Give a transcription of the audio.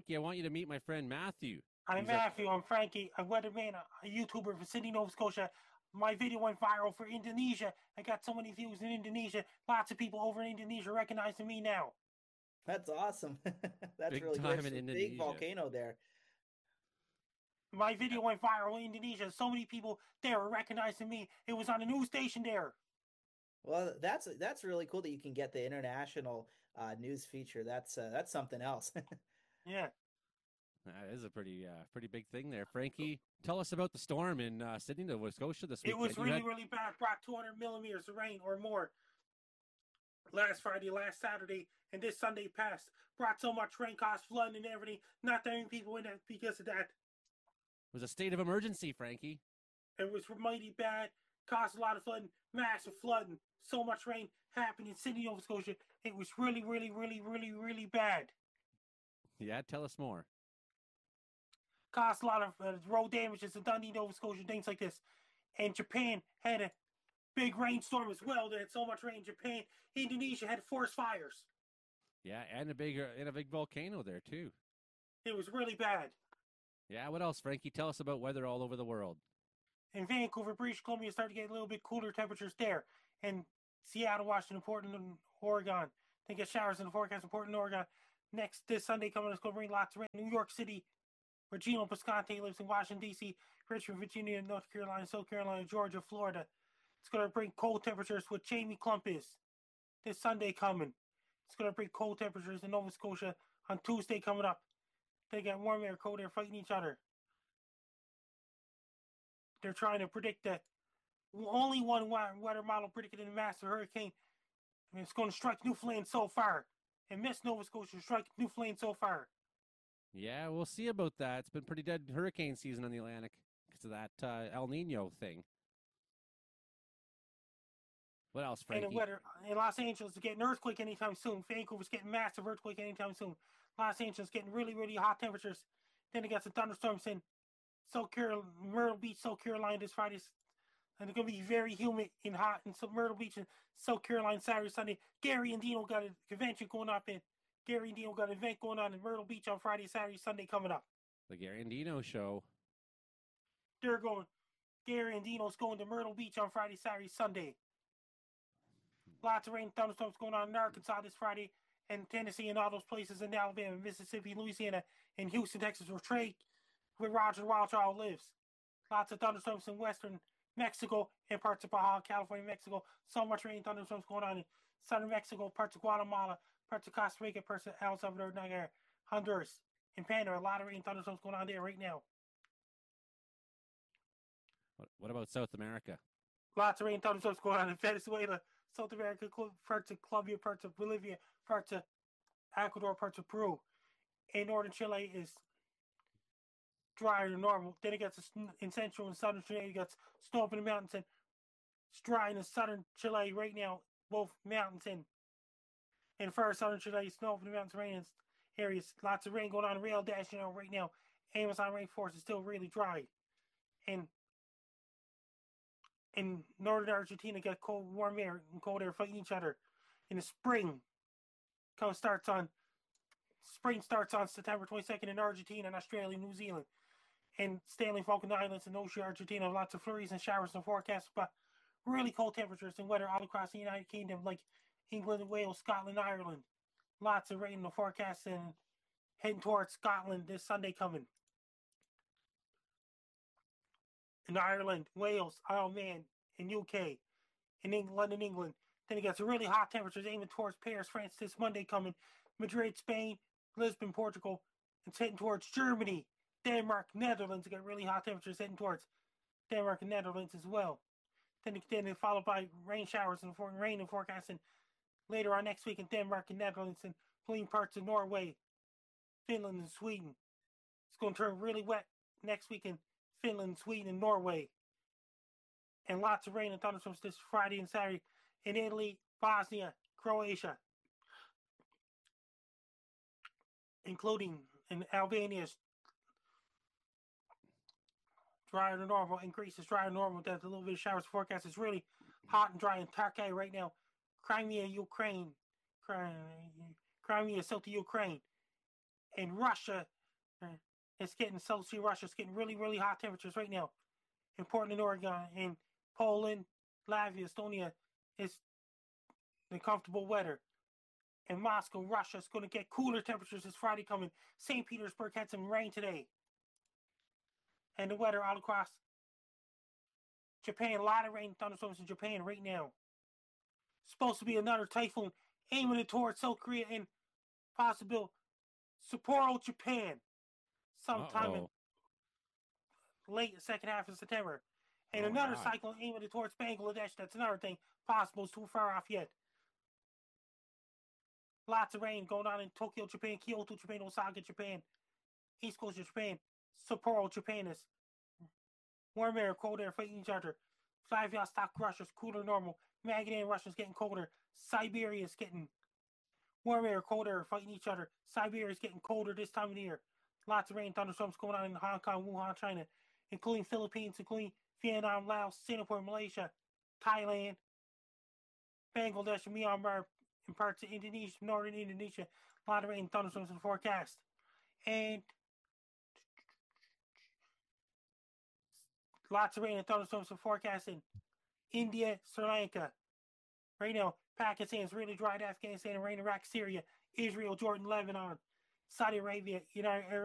Frankie, I want you to meet my friend Matthew. I'm He's our Matthew. I'm Frankie. I'm weatherman, a YouTuber from Sydney, Nova Scotia. My video went viral for Indonesia. I got so many views in Indonesia. Lots of people over in Indonesia recognizing me now. That's awesome. That's big really good. time It's in a big Indonesia. volcano there. My video went viral in Indonesia. So many people there were recognizing me. It was on a news station there. Well, that's really cool that you can get the international news feature. That's something else. Yeah. That is a pretty big thing there. Frankie, tell us about the storm in Sydney, Nova Scotia this It weekend. was really bad. Brought 200 millimeters of rain or more last Friday, last Saturday, and this Sunday passed. Brought so much rain, caused flooding and everything. Not that many people in it because of that. It was a state of emergency, Frankie. It was mighty bad. Caused a lot of flooding, massive flooding. So much rain happened in Sydney, Nova Scotia. It was really bad. Yeah, tell us more. Caused a lot of road damages in Dundee, Nova Scotia, things like this. And Japan had a big rainstorm as well. They had so much rain. Japan, Indonesia had forest fires. Yeah, and a big volcano there too. It was really bad. Yeah, what else, Frankie? Tell us about weather all over the world. In Vancouver, British Columbia started to get a little bit cooler temperatures there. And Seattle, Washington, Portland, and Oregon. They get showers in the forecast in Portland, Oregon. Next, this Sunday coming, it's going to bring lots of rain. New York City, where Gino Piscante lives in Washington, D.C., Richmond, Virginia, North Carolina, South Carolina, Georgia, Florida. It's going to bring cold temperatures where Jamie Clump is. This Sunday coming. It's going to bring cold temperatures in Nova Scotia on Tuesday coming up. They got warm air, cold air fighting each other. They're trying to predict that only one weather model predicted a massive hurricane. And it's going to strike Newfoundland so far. And miss Nova Scotia strike Newfoundland so far. Yeah, we'll see about that. It's been pretty dead hurricane season on the Atlantic because of that El Nino thing. What else, Frankie? And the weather in Los Angeles is getting an earthquake anytime soon. Vancouver's getting massive earthquake anytime soon. Los Angeles getting really hot temperatures. Then they got some thunderstorms in Myrtle Beach, South Carolina this Friday. And it's going to be very humid and hot in Myrtle Beach and South Carolina Saturday, Sunday. Gary and Dino got a convention going up in. Gary and Dino got an event going on in Myrtle Beach on Friday, Saturday, Sunday coming up. The Gary and Dino show. Gary and Dino's going to Myrtle Beach on Friday, Saturday, Sunday. Lots of rain, thunderstorms going on in Arkansas this Friday, and Tennessee, and all those places in Alabama, Mississippi, Louisiana, and Houston, Texas, where Roger Wildchild lives. Lots of thunderstorms in western Mexico and parts of Baja California, Mexico. So much rain, thunderstorms going on in southern Mexico, parts of Guatemala, parts of Costa Rica, parts of El Salvador, Nigeria, Honduras, and Panama. A lot of rain, thunderstorms going on there right now. What about South America? Lots of rain, thunderstorms going on in Venezuela, South America, parts of Colombia, parts of Bolivia, parts of Ecuador, parts of Peru. And northern Chile is drier than normal. Then it gets in central and southern Chile, it gets snow up in the mountains, and it's dry in the southern Chile right now, both mountains and far southern Chile, snow up in the mountains, rain in areas. Lots of rain going on in Real Dash, right now. Amazon rainforest is still really dry. And in northern Argentina, got cold, warm air and cold air fighting each other. In the spring, spring starts on September 22nd in Argentina and Australia, New Zealand, and Stanley Falkland Islands and Oceania, Argentina. Lots of flurries and showers and forecasts, but really cold temperatures and weather all across the United Kingdom, like England, Wales, Scotland, Ireland. Lots of rain in the forecast and heading towards Scotland this Sunday coming. In Ireland, Wales, Isle of Man, in UK, in England. Then it gets really hot temperatures aiming towards Paris, France this Monday coming. Madrid, Spain, Lisbon, Portugal. It's heading towards Germany, Denmark, Netherlands. It got really hot temperatures heading towards Denmark and Netherlands as well. Then followed by rain showers and rain and forecasting later on next week in Denmark and Netherlands and plain parts of Norway, Finland, and Sweden. It's going to turn really wet next week in Finland, Sweden, and Norway. And lots of rain and thunderstorms this Friday and Saturday in Italy, Bosnia, Croatia, including in Albania's drier than normal, and Greece is drier than normal. There's a little bit of showers forecast. It's really hot and dry in Turkey right now. Crimea, Ukraine, Crimea, south of Ukraine, and Russia It's getting Sochi, Russia. It's getting really, really hot temperatures right now. In Portland, Oregon, in Poland, Latvia, Estonia, it's the comfortable weather. In Moscow, Russia, it's going to get cooler temperatures this Friday coming. St. Petersburg had some rain today. And the weather all across Japan, a lot of rain, thunderstorms in Japan right now. Supposed to be another typhoon aiming it towards South Korea and possible Sapporo, Japan, sometime in late second half of September. And another cyclone aiming it towards Bangladesh. That's another thing. Possible. It's too far off yet. Lots of rain going on in Tokyo, Japan, Kyoto, Japan, Osaka, Japan, East Coast of Japan, Sapporo, Japan is warm air, cold air fighting each other. Vladivostok, Russia's cooler normal. Magadan, Russia's getting colder. Siberia is getting warm air, cold air fighting each other. Siberia is getting colder this time of the year. Lots of rain, thunderstorms going on in Hong Kong, Wuhan, China, including Philippines, including Vietnam, Laos, Singapore, Malaysia, Thailand, Bangladesh, Myanmar, and parts of Indonesia, northern Indonesia. A lot of rain, thunderstorms in the forecast. And lots of rain and thunderstorms in forecast in India, Sri Lanka. Right now, Pakistan is really dry. Afghanistan, Iran, Iraq, Syria, Israel, Jordan, Lebanon, Saudi Arabia, United Arab